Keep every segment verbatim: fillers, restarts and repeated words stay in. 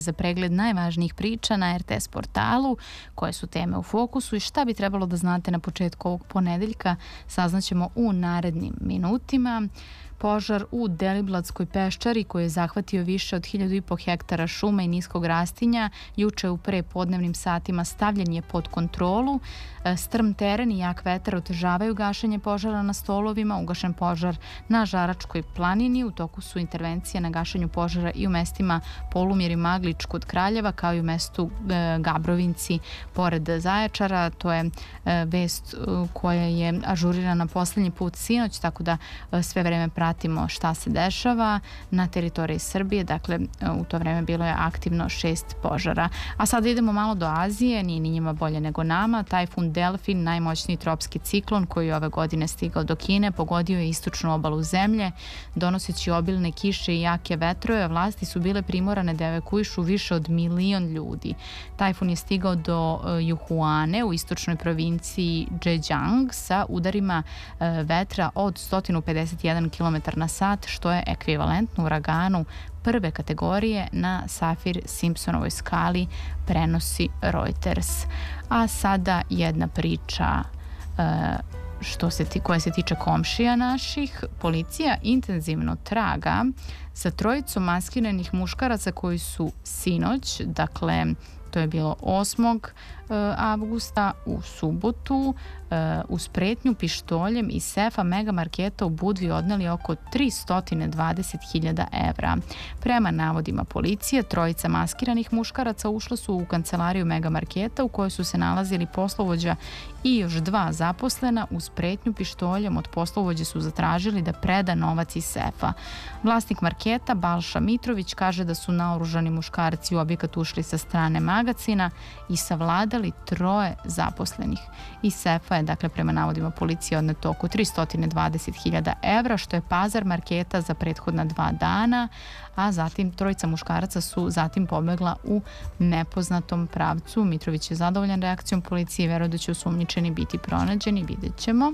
za pregled najvažnijih priča na er te es portalu, koje su teme u fokusu i šta bi trebalo da znate na početku ovog ponedeljka, saznaćemo u narednim minutima. Požar u Deliblatskoj peščari koji je zahvatio više od hiljadu i po hektara šuma i niskog rastinja juče u prepodnevnim satima stavljen je pod kontrolu. Strm teren i jak vetar otežavaju gašenje požara na stolovima. Ugašen požar na Žaračkoj planini. U toku su intervencije na gašenju požara i u mestima Polumjer i Maglič kod Kraljeva, kao i u mestu Gabrovinci pored Zaječara. To je vest koja je ažurirana poslednji put sinoć, tako da sve vreme pratimo šta se dešava na teritoriji Srbije. Dakle, u to vreme bilo je aktivno šest požara. A sada idemo malo do Azije, nije ni njima bolje nego nama. Tajfun Delfin, najmoćniji tropski ciklon koji je ove godine stigao do Kine, pogodio je istočnu obalu zemlje, donoseći obilne kiše i jake vetrove. Vlasti su bile primorane da evakuišu više od milion ljudi. Tajfun je stigao do Juhuane u istočnoj provinciji Zhejiang sa udarima vetra od sto pedeset jedan kilometar na sat, što je ekvivalentno uraganu prve kategorije na Safir-Simpsonovoj skali, prenosi Reuters. A sada jedna priča što se ti, koja se tiče komšija naših. Policija intenzivno traga sa trojicom maskiranih muškaraca koji su sinoć, dakle to je bilo osmog avgusta u subotu, uz pretnju pištoljem iz sefa mega marketa u Budvi odneli oko tristo dvadeset hiljada evra. Prema navodima policije, trojica maskiranih muškaraca ušla su u kancelariju mega marketa u kojoj su se nalazili poslovođa i još dva zaposlena. Uz pretnju pištoljem od poslovođe su zatražili da preda novac iz sefa. Vlasnik marketa, Balša Mitrović, kaže da su naoružani muškarci u objekat ušli sa strane magacina i savladali troje zaposlenih. Iz sefa je, dakle, prema navodima policije odneto oko tristo dvadeset hiljada evra, što je pazar marketa za prethodna dva dana, a zatim trojica muškaraca su zatim pobegla u nepoznatom pravcu. Mitrović je zadovoljan reakcijom policije i veruje da će osumnjičeni biti pronađeni, vidjet ćemo.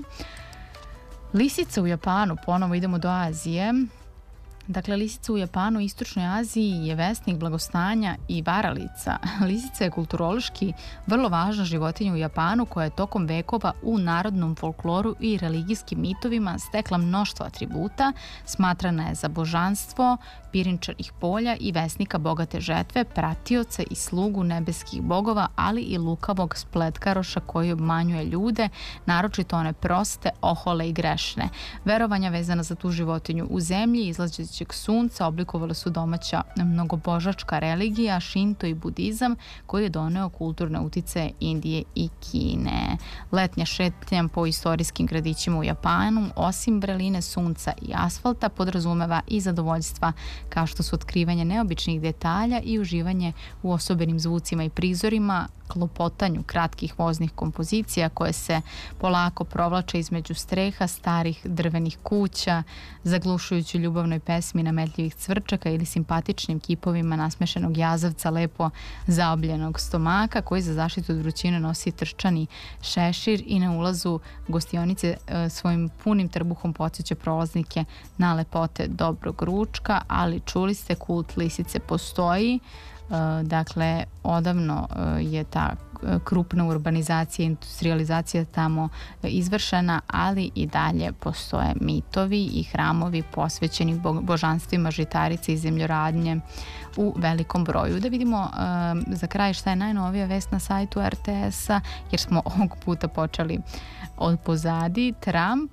Lisica u Japanu, ponovo idemo do Azije. Dakle, lisica u Japanu i Istočnoj Aziji je vesnik blagostanja i varalica. Lisica je kulturološki vrlo važna životinja u Japanu koja je tokom vekova u narodnom folkloru i religijskim mitovima stekla mnoštvo atributa. Smatrana je za božanstvo, pirinčanih polja i vesnika bogate žetve, pratioca i slugu nebeskih bogova, ali i lukavog spletkaroša koji obmanjuje ljude, naročito one proste, ohole i grešne. Verovanja vezana za tu životinju u zemlji izlazećeg sunca oblikovale su domaća mnogobožačka religija, šinto i budizam, koji je doneo kulturne uticaje Indije i Kine. Letnja šetnja po istorijskim gradićima u Japanu, osim vreline sunca i asfalta, podrazumeva i zadovoljstva kao što su otkrivanje neobičnih detalja i uživanje u osobenim zvucima i prizorima, klopotanju kratkih voznih kompozicija koje se polako provlače između streha starih drvenih kuća, zaglušujući ljubavnoj pesmi nametljivih cvrčaka ili simpatičnim kipovima nasmešenog jazavca lepo zaobljenog stomaka koji za zaštitu od vrućine nosi trčani šešir i na ulazu gostionice svojim punim trbuhom podsjeća prolaznike na lepote dobrog ručka, ali čuli ste, kult lisice postoji. Dakle, odavno je ta krupna urbanizacija i industrializacija tamo izvršena, ali i dalje postoje mitovi i hramovi posvećeni božanstvima žitarice i zemljoradnje u velikom broju. Da vidimo za kraj šta je najnovija vest na sajtu er te es-a, jer smo ovog puta počeli od pozadi. Trump,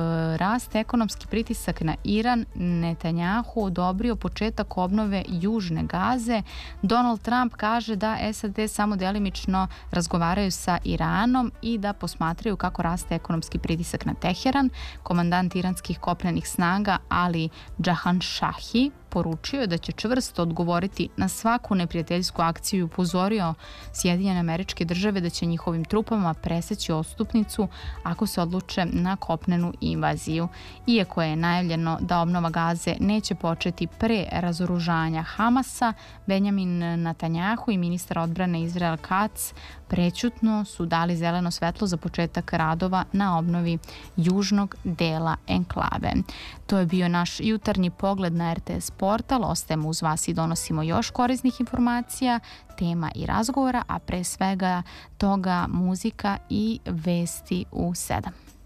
rast ekonomski pritisak na Iran, Netanjahu odobrio početak obnove Južne Gaze. Donald Trump kaže da es a de samo delimično razgovaraju sa Iranom i da posmatraju kako raste ekonomski pritisak na Teheran. Komandant iranskih kopnenih snaga Ali Džahanšahi poručio je da će čvrsto odgovoriti na svaku neprijateljsku akciju i upozorio Sjedinjene Američke Države da će njihovim trupama preseći odstupnicu ako se odluče na kopnenu invaziju. Iako je najavljeno da obnova Gaze neće početi pre razoružanja Hamasa, Benjamin Netanjahu i ministar odbrane Izrael Katz prećutno su dali zeleno svetlo za početak radova na obnovi južnog dela enklave. To je bio naš jutarnji pogled na er te es portal. Ostajemo uz vas i donosimo još korisnih informacija, tema i razgovora, a pre svega toga muzika i vesti u sedam.